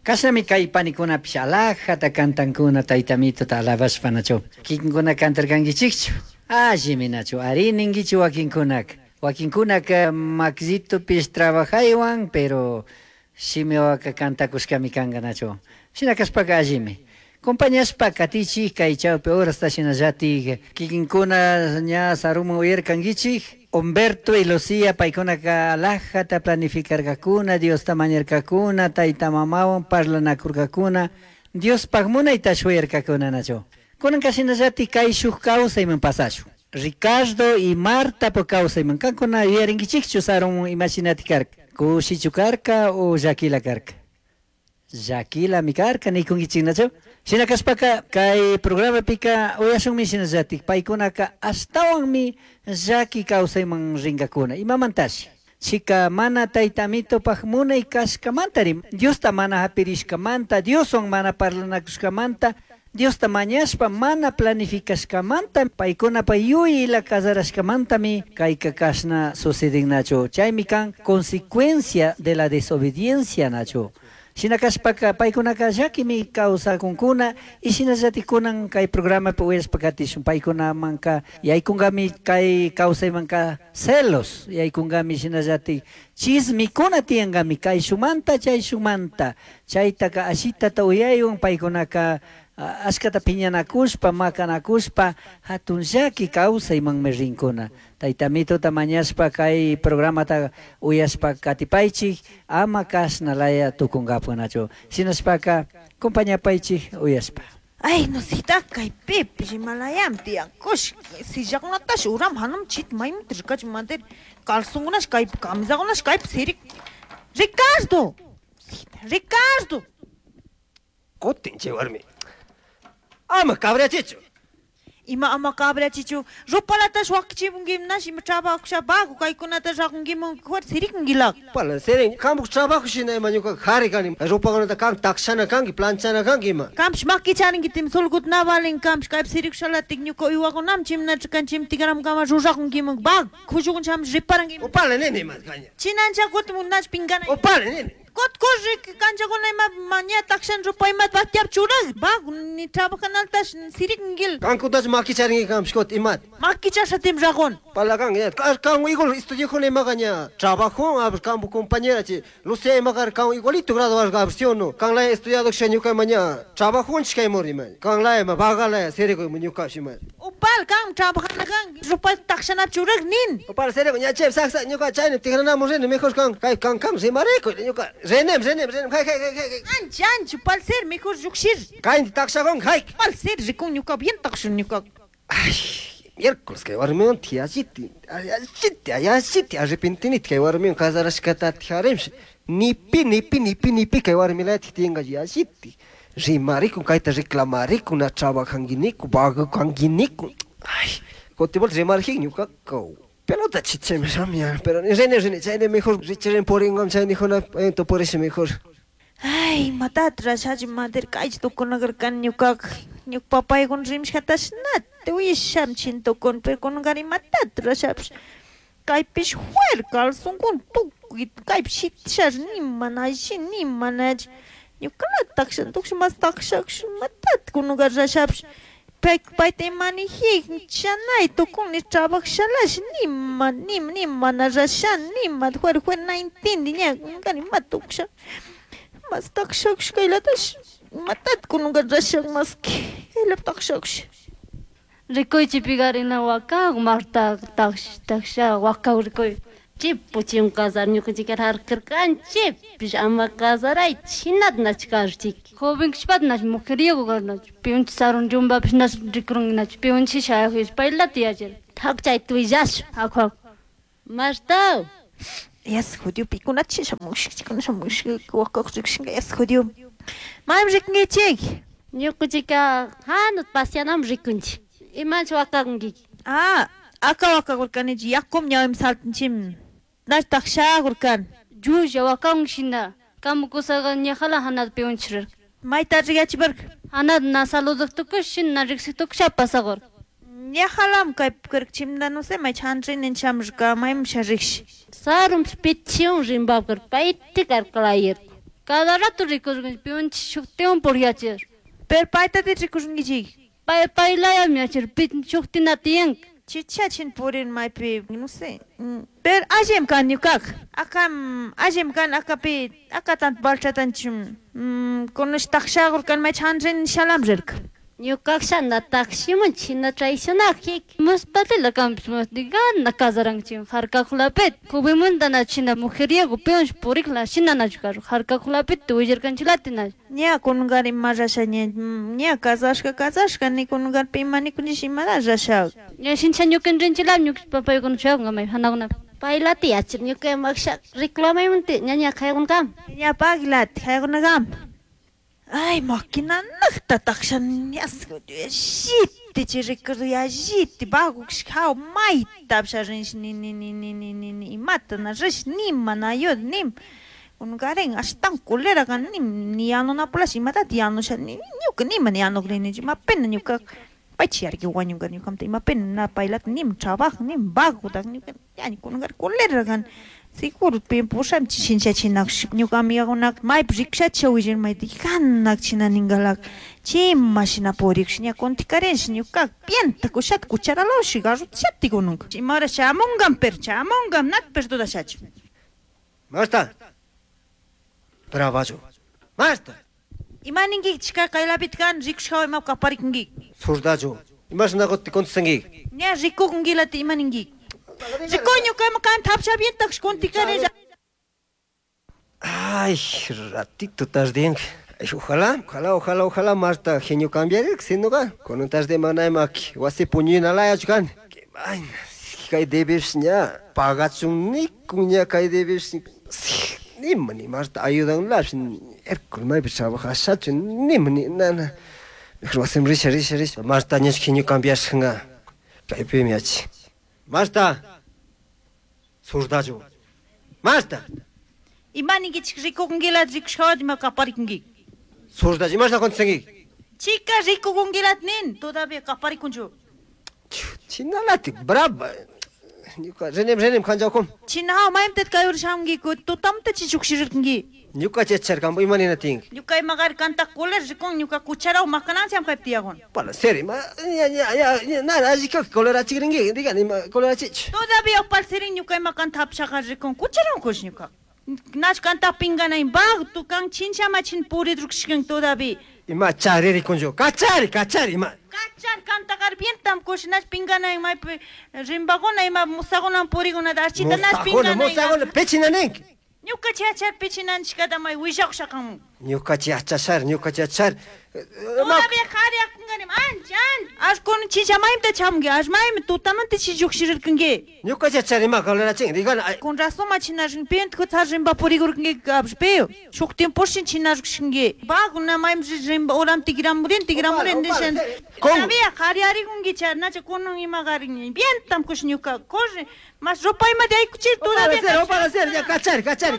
Kasami kay panikunapish alajata cantankuna taytamito ta alabashpa nachu. Kikinkuna cantarkankichikchu. Allimi nachu, arininkichu wakinkunak. Wakinkunak Maxitopish trabajaywan, pero shimiwaka cantakushkami kanga nachu. Shinakaspaka allimi. Compañashpa katichik kay chawpi horas tashinallati kikinkuna ña saruma uyarkankichik. Humberto y Lucía paykunaka alajata planificarkakuna, Dios tamañarkakuna, tayta mamawan parlanakurkakuna, Dios pagmunayta shuyarkakuna nachu. Kunan kashinallati kay shuk kawsayman pasashu. Ricardo y Marta po kawsayman kankuna yuyarinkichikchu sarun imashinati karka. Kushichu karka o Jaquila karka. Jaquila mi karka nikunkichik nachu. Shinakaspaka kay programa pika uyashunmi shinallati paykunaka ashtawanmi llaki kawsayman rinkakuna imamantashi chika mana taytamito pagmunay kashkamantari Diosta mana hapirishkamanta Dioswan mana parlanakushkamanta Diosta mañashpa mana planificashkamanta paykunapa yuyayla casarashkamantami kay kakashna suceden nacho chaymi kan consecuencia de la desobediencia nacho. Shinakaspaka paykunaka llakimi kawsakunkuna y shinallati kay programa uyashpakatishun paykunamanka yaykungami kay kawsaymanka celos yaykungami shinallati chismikuna tiyangami kay shumanta chay shumanta chaytaka ashitata uyaywan paykunaka ashkata piñanakushpa makanakushpa hatun llaki kawsaymanmi rinkuna. Taytamito tamañashpa kay programata uyashpa katipaychik ama kashnalaya tukungapunachu. Sinashpaka compañapaychik uyashpa. Ay, no sita kay pepe Himalayam tiyakush sillakunatash uram hanum chit maymi trikach mader calzongunash kay camisagunash kay sirik Ricardo Ricardo Kotinche warmi ama cabra chicho ima ama cabra chichu ropalatash wakchibungimnash ima trabajo bago kaykunatash rakungimung kwar sirikungilak pala sering kamu trabajo shina manyuka hari kani ropagonata kang takshana kangi planchana kangi ma kamsh makicharingitim sulgut navalin kamsh kayp siriksalatik nyuko iwagonam chimnachikan chimtigaram kama rurakungimung bag khujugun cham riparangim opala nene ma kanya chinancha kutmunach pingana opala nene Kot korik kancha kona manya takshan rupai mat batyap churag bag ni trabakanal tash sirik ngil kang kudas makicharingi kam shkot imat makichasha tim ragon pala kang ya kang igual estudio con maganya trabajo a campo compañera chi Lucía magar kang igualito grado a versión no kang la estudiado shanyuka manya trabajo chkai mori man kang la ma bagala serego munyuka shima opal kang trabakana kang rupai takshan churag nin opal serego nya chef saksa nyuka chayne tigrana morene mejor kang semare ko nyuka Renem, kai. Anch, pal ser mejor juxir. Kain takshagon, kai. Pal ser rikun yuka bien takshun yuka. Ay, miércoles que warmion tiajiti. Ayashiti, arrepentinit que warmion kazarashkata tiharemsh. Nipi que warmilati tinga yashiti. Rimariku kaita reclamariku na trabajanginiku, bago kanginiku. Ay, kotibol remarjin yuka ko. Pelota chiche me samia, pero rene, chayne mejor richeren por ingam chayne jona ento por ese mejor. Ay, matatra shaji mader kaich to konagar kan nyuk papay kon rim shatash nat. Te uy sham chin to kon per konagari matatra shaps. Kai pish huer kalson kon tu kai shit shar nimana shin nimanaj. Nyukala takshan mas takshak matat konagar shaps. Paite mani hik chanay to kung ni trabak shalash nima na rashan nima huer 19 dinya ngani matuk sha mas takshak kailatash matat kun rashan mas kailap takshak Rikoy chipigarina waka marta taksha waka rikoy chip puchim kazar nyuka chikar harkarkan chip pijama kazaray chinat nachkarchik joven kishpat nach mujeriego garnach piunch sarun jumba pishnas rikrung nach piunchi shayahis pailati ajer thakchay tuijash akhak marta yes jodiu pikunach shamush waka rikshinga yes jodiu maim riknge chek nyuka chika hanut pasyanam rikunch imach waka ngi aka waka gurkani yakum nyaim saltinchim Nash taksha gurkan. Juja wakang shina. Kamu kusaga nyakhala hanad peunchir. Mai tarjigachi berk. Hanad nasaluduk tukushin nariksituk shapasagor. Nyakhalam kay kirkchimda no se mai chantrin in chamrka mai msharish. Sarum spitchion rimbabkar paitikar kalayir. Cada rato rikurgan pion shuktiwan puriachir. Per paita de rikurungichik. Pailaya miachir pit shuktina tiyank. Chicha chin purin mai pe no sé. Per ajem kan yukak. Akam ajem kan akape akatan balchatan chum. Konush takshagur kan mai chandrin shalam jerk. Ñukaksha na takshiman china tradicional hik. Muspatila campus digan na kazarang chim harkakulapet. Kubimunda na china mujeriego peons purikla china na chukar harkakulapet tuwijer kanchilatina. Nya konungari marasha nya kazashka ni konungar pe mani kunishi marasha. Ya shincha ñuken rinchilam ñuk papay kun chog ngamay hanaguna. Pailati achir ñuke maksha reclamay munti ñaña khayagun kam. Nya paglat khayagunagam. Ay, máquina nakta takshan yasko shit chirikur ya shit bagu khau mai tabsharin ni mata na rish nim na yod nim ungaren astan kulera kan nim ni ano na pula simata ti ano sha ni nyuk nim ni ano greni ma pen nyuk pachiar ki wanyu gan nyuk am ma pen na pailat nim chabak nim bagu tak nyuk yani kungar kulera kan Sigur pe pusham chincha chinak nyuk amiagonak mai briksha chawijin mai dikanak chinaningalak chim mashina porikshnya kontikaren nyukak pienta kushat kucharalo shigaru chatigonung chimara chamongam nak perdoda shach Marta. Bravajo. Marta. imaningi chika kailabitkan rikshaw ma kaparikingi Surdajo. Imagina gotti konsangi. nya rikogungilati imaningi Ricoño que me can tapcha bien tax kontikaren Ay, ratito tarde. Ojalá, Marta, genio cambiar el xenoga. Con un tas de manaimak, wasi puñina la yachukan. Que vaina, kai debes nya, pagachun ni kunya kai debes ni mani Marta ayuda un laps. Erkul mai bisaba hasachun ni mani nana. Wasem rish. Marta nyes genio cambiar nga. Kai pe miachi. Marta. Surdajo. Marta. imaningi rikogungila rikshaw ma kaparikingi Surdajo, imagina konsangi. chica rikogungilat nin todavía kaparikunjo Chinalati, brava. Nyuka, renem kanjakom. China maim tet kayur shamgi ko tutam te chichukshirkingi Nyuka chechar kambo imanina ting. Nyuka magar kanta koler rikong nyuka kuchara makanan siam kay tiagon Pala seri, ma ya na azika kolera chigringi, diga ni kolera chich. todavía palserin nyuka makan tapshaka rikong kuchara kosh nyuka Nas kanta pingana in bag tu kang chincha machin puri drukshking todavía Ima chari rikonjo. Kachari ima. Kachar kanta gar bien tam kosh nas pingana in mai rimbagona ima musagona purigona darchita nas pingana Musagona pechina ning. Nyuka chachar pichinan shikada mai wijak shakam Nyuka chachar. Todavía khariak nganim an as kon chicha maim te chamge as maim tu tamante chichukshirkingi Nyuka chachar ima kolera ching, diga Con razón machinajin pent ko tarjin ba porigurkingi abspeo shuktim poshin chinajkshingi ba guna maim jin oram tigram muren desen todavía khariari kungi charna che konung ima garing bien tam kushnyuka koje mas ropa ima dai kuchir todavía Para ser, ya kachari. Kachar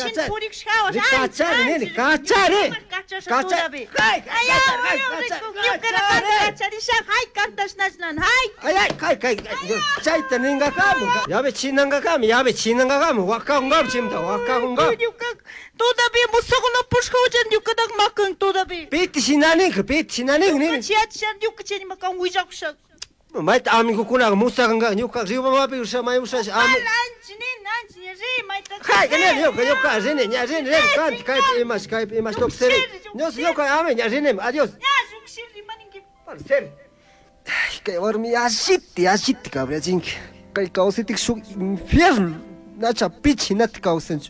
Chaita ninga kamu. Yabe chinanga kamu. Waka ungam chimta. Todavía musagona pushkojan yukadak makang todavía Peti sinaning. Chiachan yukacheni makang wijakshak Mait amigo kuna musaganga nyuka riba mapi usha mai usha ami. Nanchi ri mai ta Kai kene yoka rene kai imas top ser. Nos yoka ame rene adiós. Para ser. Que dormi ashiti cabra jink. Kai causitik shu infierno. Nacha pichi nat causen.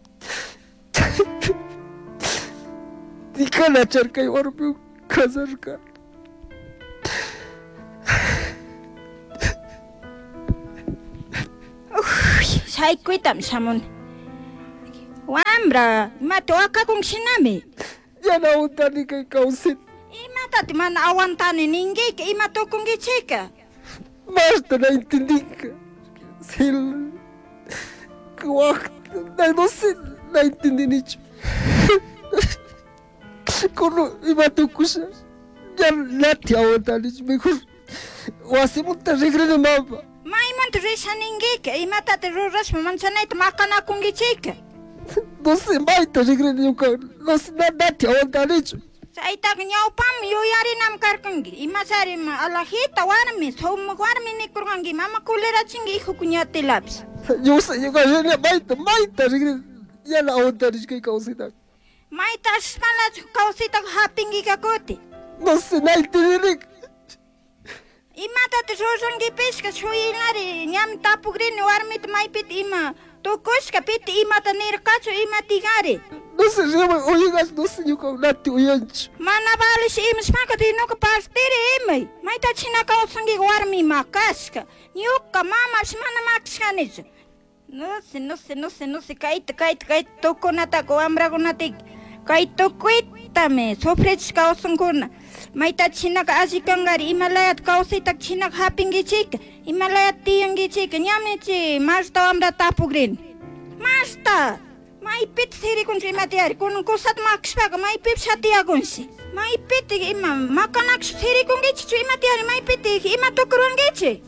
Dikana char kai dormi kazarka. Saikuitam samun. Wambra, matoaka kung sinami. Ya na utani kay kausit. Imata man awantani ningi ka imato kung gichika. Basta naintindig ka. Sil... Kwak... No sé, naintindi nicho. Kono imato ko siya. Yan lati awantani siya. Mejor... Wasimunta regrede mama. Maiman tu risa ningi ka imata te ruras mamansanay tumakana kung gichika. No sé, maita, ñuka, no sé, nati aguantanichu. Chaytaqa ñawpam yuyarinam karkanki imasari alajita warmi sumaq warmi nikurqanki mama kulerachinki hijuku ñatilapish. Yo sé, ñuka, maita, yana aguantanishka kawsita. Mayta ashpalachu kawsaytaqa hapinkiqa kuti. No sé, naitirik. Imatata rurankipisqa suyilari ñami tapukrini warmita maypita ima tukushka pita imata nirqachu ima tigari. No sé, oigas, no sé, ñuka, nati uyanchu. Mana valish imashpaqa nuqa partiri imay. Mayta china kawsankiqa warmi makashka. Ñuqa mamash mana makashkanichu. No sé, kayta tukunataqa wamrakunatiki. Kay tukuitami sufrichish kawsankuna. Mayta chinaqa alli kankari imalayata kawsaytaqa chinaqa hapinkichika. Imalayata tiyankichika ñamichi Marta wamra tapukrini. Marta! Maypita sirikunchi imatiyari kunan kusata makashpaqa maypipish hatiyakunshi. Maypita ima makanakush sirikunkichu imatiyari maypita ima tukurunkichi.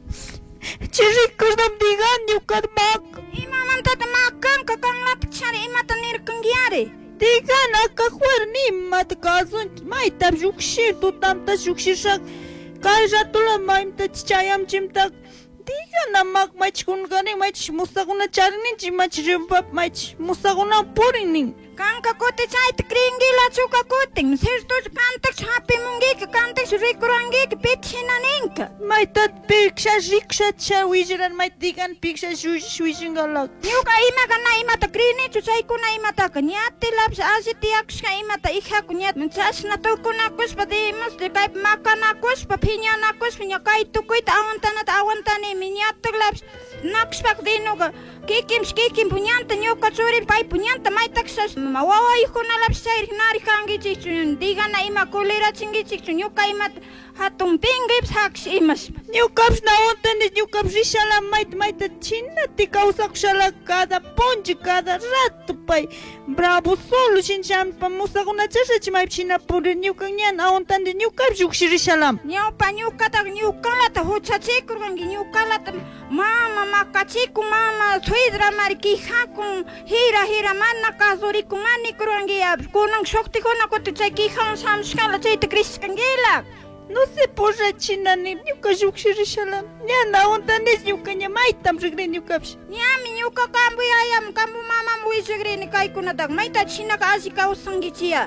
Chirrikusnam digan ñuka mak. Imamantata makanka kanlata chari imata nirkankiyari. Digan akajuerni imata kasunch mayta lluqshir tutamta lluqshirshaq kay ratula maymta chayam chimtak. Digan amak maychik kungarin maychik musaquna charininchik maychik rimpap maychik musaquna purinin. Kanka kuti chayta kringila chuka kutin. Sirtuch kantak hapimunkika kantak rikurunkika pita hinaninka. Mayta piksha riksha chawijiran mayta digan piksha shuishingalak. Ñuqa imaka na imata krinichu chaykuna imataqa ñatilapish alli tiyakushka imata hijaku ñata chashna tukunakushpa dimusti kaypi makanakushpa phiñanakushpa ña kay tukuyta aguantanimi ñataklapish nakushpaqa dinuqa kikinpu ñanta ñuqa churin paypu ñanta maytakushash wawayukunalapish chayrik narikankichikchu digana ima kulerachinkichikchu ñuqa imata hatun pinkipish hakish imash. Ñukapish nawantanis ñukapish rishala mayta chinati kawsakushala cada ponche cada rato pay bravo solo shinchamba musaquna chashachi maypi chinapuri ñuka ñan awantanis ñukapish lluqshirishalam. Ñuqataqa ñuqalata huchachikurqanki ñuqalata mama makachikun mama suydra mari quijakun hira mana kasurikun manikurqankiyapish kunan shuktikuna kuti chay quijawan shamushkala chayta krishkankila. No se porra chinani ñuka lluqshirishalam ñan awantanis ñuka ña maytam rigrini ñukapish. Ñami ñuqa kambu yayam kambu mamam wishirini kaykunataqa mayta chinaqa alli kawsankichiya.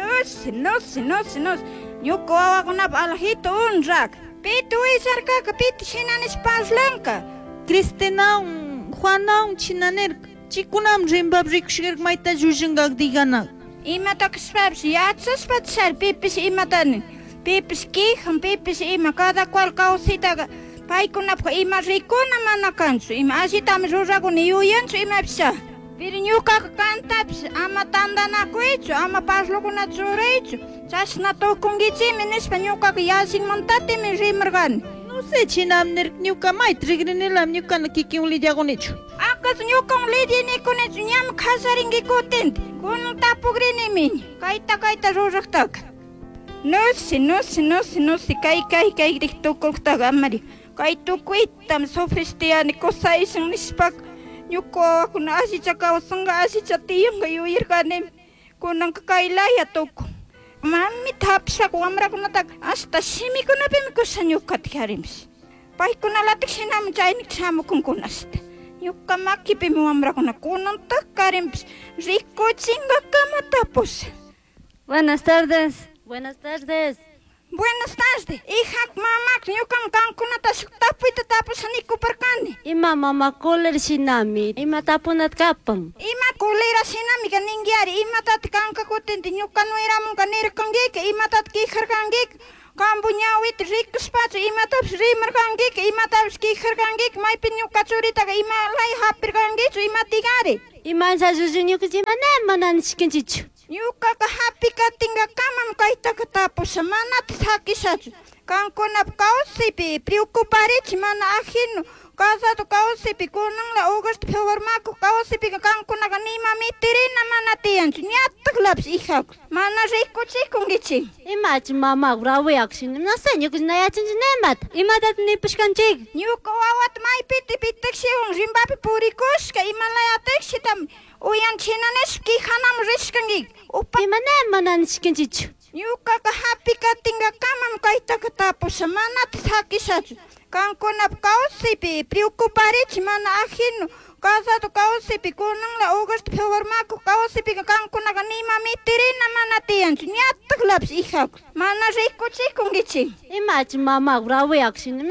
No sé. Ñuqa wawakunapas alajita unrak. Pita wisharkaqa pita shinanis paslanka. Cristina Juana chinanirka chikunam rimbab rikushirka mayta llushinkak digana. Imataqashpapish yachashpa char pipis imatani. Pipis quijan, pipis ima cada cual kawsaytaqa paykunapas ima rikuna mana kanchu. Ima allitami rurakuni yuyanchu imapisha. Pero ñuqaqa kantapish ama tantanakuychu, ama parlukunata churaychu. Chashna tukunkichimi nishpa ñuqaqa yasinmantatimi rimarqani. No sé chinam nirka ñuka mayta rigrinilam ñukana kikin lidiakunichu. Akas ñukan lidianikunichu ñami kasarinki kutinti. Kunan tapukrinimi kayta ruraqtaqa. No sé, kay riktukuqtaqa amari. Kay tukuytam sufristiyani kusaysan nishpaqa. Ñuqa wawakuna allicha kawsanqa allicha tiyanqa yuyarqanimi. Kunanqa kaylaya tuku. Mamita hapishpaqa wamrakunataqa hasta shimikunapimi kusa ñuqata tijarimish. Paykunalatiq shinami chaynik shamukunkunashta. Ñuqa makipimi wamrakuna kunantaqa karimpish rikuchinqa kamatapus. Buenas tardes. Buenas tardes. Hija, mamá, ñuqan kankunata tapuyta tapusanikuparqani. Ima mama kuler shinami. Ima tapunat kapan. Ima kulera shinami kaninkiari. Imatata kanka kutinti ñuqa nuyramunqa nirqankika. Imatata qijarqankika. Kampu ñawita rikushpachu imatapish rimarqankika. Imatapish qijarqankika. Maypi ñuqa churitaqa imalay hapirqankichu imatigari. Imancha llullunñukuchi manani shikinchichu. Ñuqaqa hapi katinqa kamam kaytaqa tapusha manatas hakishachu. Kankunap kawsaypi preocuparichi mana ajinu. Casado kawsaypi kunanla Augusto Fewarmaku kawsaypiqa kankunaqa nima mitirina mana tiyanchu. Ñataklapish hijaku. Mana rikuchikunkichik. Imachi mama rawiyaqshin. Nasañukuchi nayachinchi nemata. Imatata nipashkanchik. Ñuqa wawata maypiti pitakshihun rimbapi purikushka. Imalayatikshitam uyanchinanispi hanam rishkanki. Upa Mana nishkanchichu. ñuqaqa hapikatinqa kamam kaytaqa tapusa manata sakisachu. Kankunap kawsaypi preocuparichi mana ajino casado kawsaypi kunanla Augusto Fewarmaku kawsaypi kankunaqa nima mitirina mana tiyanchu ñataqlapish hijakus mana rikuchikunkichik. Imachi mama rawiyaqshin